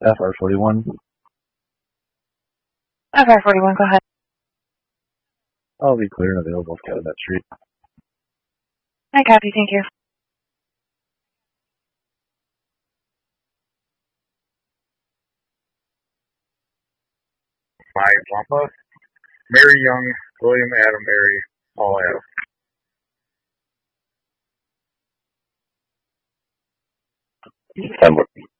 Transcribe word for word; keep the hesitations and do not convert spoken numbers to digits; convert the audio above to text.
F R forty-one. F R forty-one, go ahead. I'll be clear and available to cover that street. I copy, thank you. My Pampa, Mary Young, William Adam Mary, all Adam. ten